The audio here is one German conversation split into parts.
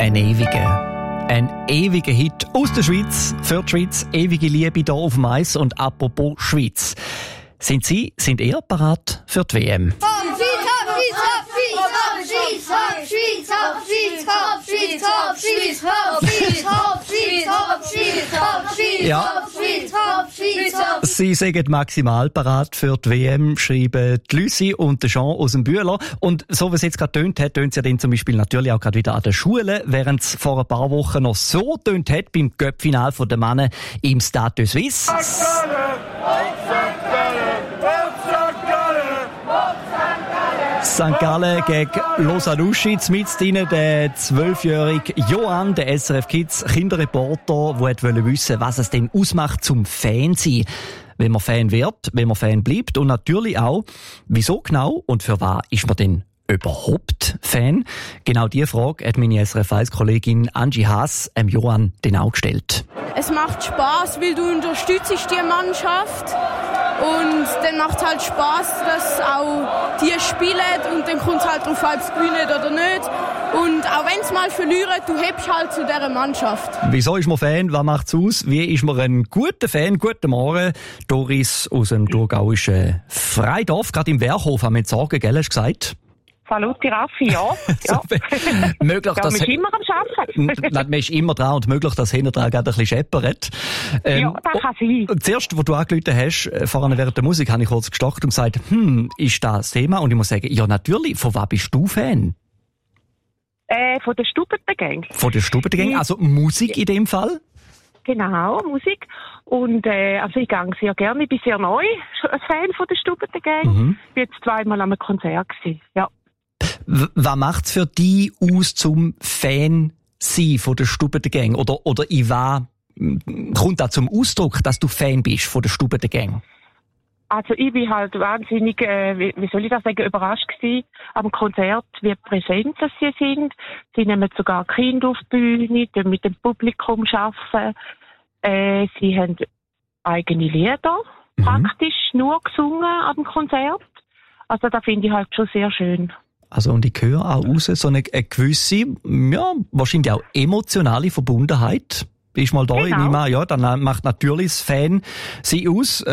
Ein ewiger Hit aus der Schweiz, für die Schweiz, ewige Liebe hier auf dem Eis. Und apropos Schweiz, sind ihr parat für die WM? Ja, sie sind maximal parat für die WM, schreiben die Lucy und der Jean aus dem Bühler. Und so wie es jetzt gerade tönt hat, tönt es ja dann zum Beispiel natürlich auch gerade wieder an der Schule, während es vor ein paar Wochen noch so tönt hat beim Cup-Final der Männer im Stade de Suisse. St. Gallen gegen Lausanne-Uschi, mit ihnen der 12-jährige Johann, der SRF Kids Kinderreporter, der wissen, was es denn ausmacht zum Fan sein. Wenn man Fan wird, wenn man Fan bleibt und natürlich auch, wieso genau und für was ist man denn überhaupt Fan? Genau diese Frage hat meine SRF 1-Kollegin Angie Haas Johann dann auch gestellt. Es macht Spass, weil du unterstützt die Mannschaft. Und dann macht es halt Spass, dass auch die spielen und dann kommt es halt darauf an, ob sie gewinnen oder nicht. Und auch wenn sie mal verlieren, du hebst halt zu dieser Mannschaft. Wieso ist man Fan? Was macht es aus? Wie ist man ein guter Fan? Guten Morgen, Doris aus dem thurgauischen Freidorf. Gerade im Werkhof haben wir jetzt sagen, gell, hast du gesagt? Salut, Raffi, ja. Möglich, ja, dass man ist immer am Arbeiten. Man ist immer dran und möglich, dass hinten dran gerade ein bisschen scheppert. Ja, das kann sein. Zuerst, wo du angerufen hast, vorhin während der Musik, habe ich kurz gestockt und gesagt, ist das das Thema? Und ich muss sagen, ja natürlich, von was bist du Fan? Von der Stubentengang. Von der Stubentengang, also Musik in dem Fall? Genau, Musik. Und also ich gehe sehr gerne, ich bin sehr neu als Fan von der Stubentengang. Ich bin jetzt 2-mal an einem Konzert gewesen, ja. Was macht es für dich aus, zum Fan sein von der Stubentengang? Oder in was kommt da zum Ausdruck, dass du Fan bist von der Stubentengang? Also ich bin halt wahnsinnig, wie soll ich das sagen, überrascht gewesen am Konzert, wie präsent das sie sind. Sie nehmen sogar Kinder auf die Bühne, die mit dem Publikum arbeiten. Sie haben eigene Lieder, praktisch nur gesungen am Konzert. Also das finde ich halt schon sehr schön. Also und ich höre auch raus, so eine gewisse, ja, wahrscheinlich auch emotionale Verbundenheit. Ist mal da, genau. Ja, dann macht natürlich das Fan sie aus.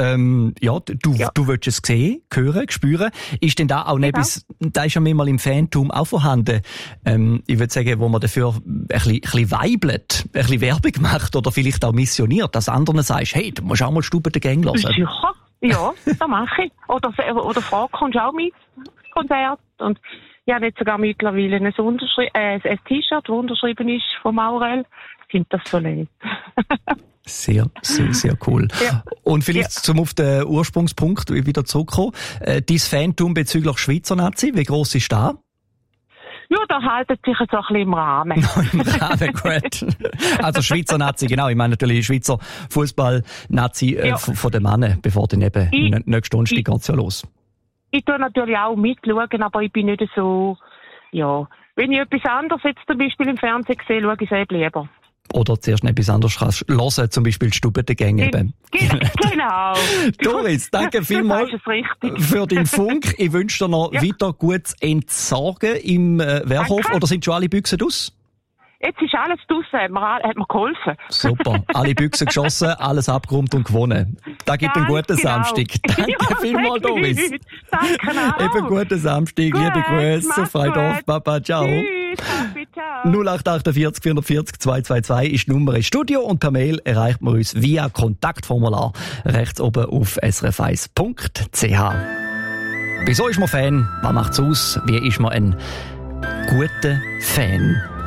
Du willst es sehen, hören, spüren. Ist denn da auch etwas, da ist ja manchmal im Fantum auch vorhanden, ich würde sagen, wo man dafür ein bisschen weibelt, ein bisschen Werbung macht oder vielleicht auch missioniert, dass anderen sagst, hey, du musst auch mal Stubentengang hören. Sicher, ja, das mache ich. Oder frag, kommst du auch mit Konzert? Und ich habe jetzt sogar mittlerweile ein T-Shirt, das unterschrieben ist von Maurel. Ich finde das so nett. Sehr, sehr, sehr cool. Ja. Und vielleicht zum auf den Ursprungspunkt wieder zurückkommen. Dein Fantum bezüglich Schweizer Nazi, wie gross ist das? Ja, da haltet sich jetzt auch ein bisschen im Rahmen. Im Rahmen, gut. Also Schweizer Nazi, genau. Ich meine natürlich Schweizer Fußball-Nazi von den Männern, bevor dann eben nächste Donnerstag geht's ja los. Ich tue natürlich auch mitschauen, aber ich bin nicht so, ja. Wenn ich etwas anderes jetzt zum Beispiel im Fernsehen sehe, schaue ich es eben lieber. Oder zuerst etwas anderes kannst hören, zum Beispiel die Stubentengänge eben. Genau. Doris, danke vielmals für den Funk. Ich wünsche dir noch weiter gutes Entsorgen im Werkhof. Danke. Oder sind schon alle Büchsen aus? Jetzt ist alles draussen, hat mir geholfen. Super, alle Büchsen geschossen, alles abgeräumt und gewonnen. Da gibt einen guten Samstag. Danke vielmals, Doris. Danke auch. Eben guten Samstag, gut, liebe Grüße, Freidorf, Papa, ciao. Tschüss, ciao. 0848 440 222 ist die Nummer ins Studio und per Mail erreicht man uns via Kontaktformular rechts oben auf srf1.ch. Wieso ist man Fan? Was macht's aus? Wie ist man ein guter Fan?